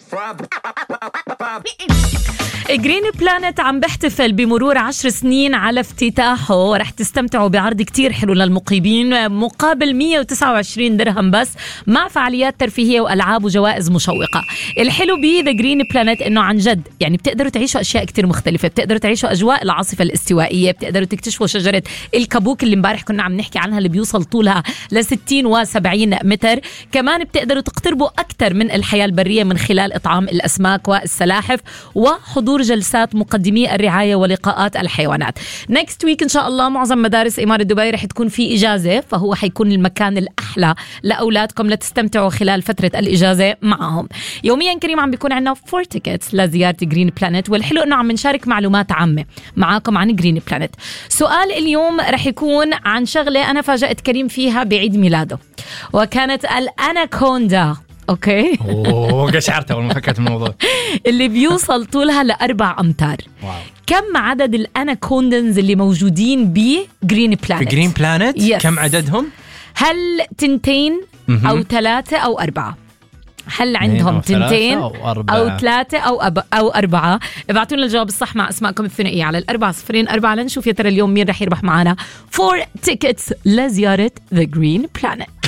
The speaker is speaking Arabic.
جرين بلانت عم بيحتفل بمرور 10 سنين على افتتاحه، ورح تستمتعوا بعرض كتير حلو للمقيمين مقابل 129 درهم بس، مع فعاليات ترفيهية وألعاب وجوائز مشوقة. الحلو بيه ذا جرين بلانت إنه عن جد يعني بتقدروا تعيشوا أشياء كتير مختلفة، بتقدروا تعيشوا أجواء العاصفة الاستوائية، بتقدروا تكتشفوا شجرة الكابوك اللي امبارح كنا عم نحكي عنها اللي بيوصل طولها ل60 و70 متر. كمان بتقدروا تقتربوا أكثر من الحياة البرية من خلال إطعام الأسماك والسلاحف وحضور جلسات مقدمي الرعاية ولقاءات الحيوانات. نيكست ويك إن شاء الله معظم مدارس إمارة دبي رح تكون في إجازة، فهو حيكون المكان الأحلى لأولادكم لتستمتعوا خلال فترة الإجازة معهم. يوميا كريم عم بيكون عنا 4 تيكتس لزيارة جرين بلانت، والحلو إنه عم نشارك معلومات عامة معاكم عن جرين بلانت. سؤال اليوم رح يكون عن شغلة أنا فاجأت كريم فيها بعيد ميلاده، وكانت الأناكوندا. اوكي قشعرت اول ما فكرت الموضوع اللي بيوصل طولها ل4 أمتار. واو. كم عدد الأناكوندنز اللي موجودين بجرين بلانت؟ في جرين بلانت yes. كم عددهم؟ هل 2 أو 3 أو 4؟ هل عندهم 2 أو 3 أو 4؟ ابعتوا لنا الجواب الصح مع اسماءكم الثنائية على 404 لنشوف يا ترى اليوم مين رح يربح معنا 4 تيكتس لزيارة The Green Planet.